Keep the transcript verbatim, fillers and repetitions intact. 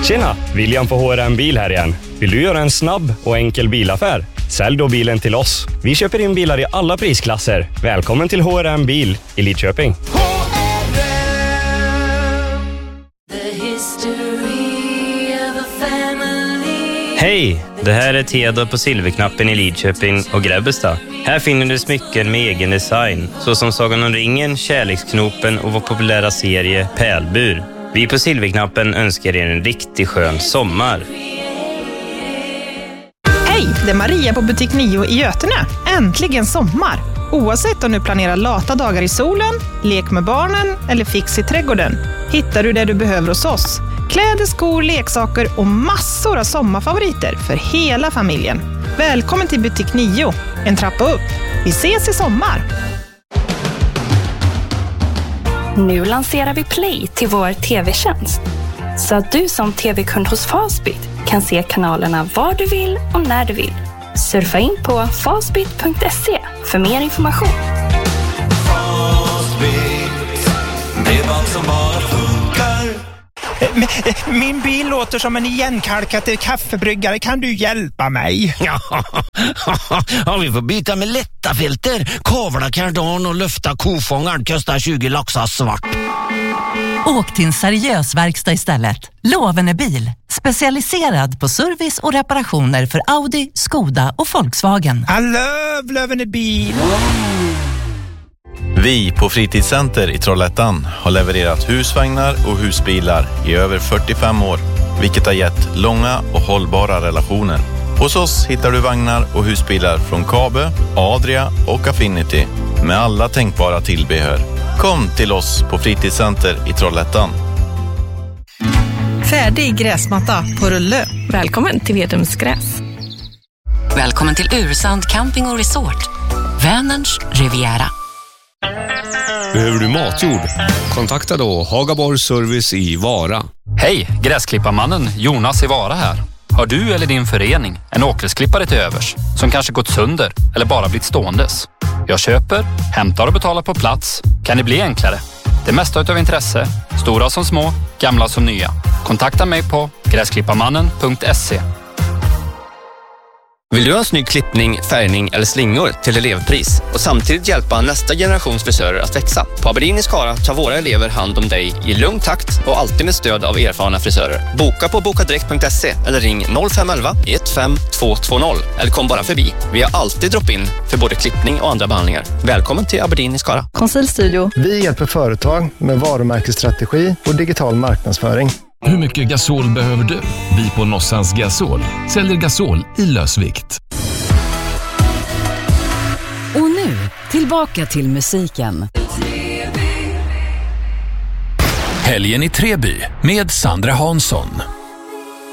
Tjena, William på H R M Bil här igen. Vill du göra en snabb och enkel bilaffär? Sälj då bilen till oss. Vi köper in bilar i alla prisklasser. Välkommen till H R M Bil i Lidköping. Hej, det här är Theodor på Silverknappen i Lidköping och Grebbestad. Här finner du smycken med egen design, såsom Sagan om ringen, Kärleksknopen och vår populära serie Pärlbur. Vi på Silverknappen önskar er en riktigt skön sommar. Hej, det är Maria på butik nio i Götene. Äntligen sommar! Oavsett om du planerar lata dagar i solen, lek med barnen eller fix i trädgården, hittar du det du behöver hos oss. Kläder, skor, leksaker och massor av sommarfavoriter för hela familjen. Välkommen till butik nio, en trappa upp. Vi ses i sommar! Nu lanserar vi Play till vår tv-tjänst. Så att du som tv-kund hos Fastbit kan se kanalerna var du vill och när du vill. Surfa in på fastbit punkt se för mer information. Fastbit, bredband som bara funkar. Min bil låter som en igenkalkad kaffebryggare. Kan du hjälpa mig? Ja, vi får byta med lätta filter. Kavla kardan och lyfta kofångaren kostar tjugo laxar svart. Åk till en seriös verkstad istället. Lovene bil. Specialiserad på service och reparationer för Audi, Skoda och Volkswagen. I love Lovene bil. Vi på Fritidscenter i Trollhättan har levererat husvagnar och husbilar i över fyrtiofem år, vilket har gett långa och hållbara relationer. Hos oss hittar du vagnar och husbilar från Kabe, Adria och Affinity med alla tänkbara tillbehör. Kom till oss på Fritidscenter i Trollhättan. Färdig gräsmatta på rulle. Välkommen till Vedums gräs. Välkommen till Ursand Camping och Resort. Vänerns Riviera. Behöver du matjord? Kontakta då Hagaborg Service i Vara. Hej, gräsklipparmannen Jonas i Vara här. Har du eller din förening en åkersklippare till övers som kanske gått sönder eller bara blivit ståendes? Jag köper, hämtar och betalar på plats. Kan det bli enklare? Det mesta utav intresse, stora som små, gamla som nya. Kontakta mig på gräsklipparmannen punkt se. Vill du ha en snygg klippning, färgning eller slingor till elevpris och samtidigt hjälpa nästa generations frisörer att växa? På Aberdeen i Skara tar våra elever hand om dig i lugn takt och alltid med stöd av erfarna frisörer. Boka på bokadirekt punkt se eller ring noll fem ett ett ett fem två två noll eller kom bara förbi. Vi har alltid drop-in för både klippning och andra behandlingar. Välkommen till Aberdeen i Skara. Konsultstudio. Vi hjälper företag med varumärkesstrategi och digital marknadsföring. Hur mycket gasol behöver du? Vi på Nossans Gasol säljer gasol i lösvikt. Och nu, tillbaka till musiken. Helgen i Treby med Sandra Hansson.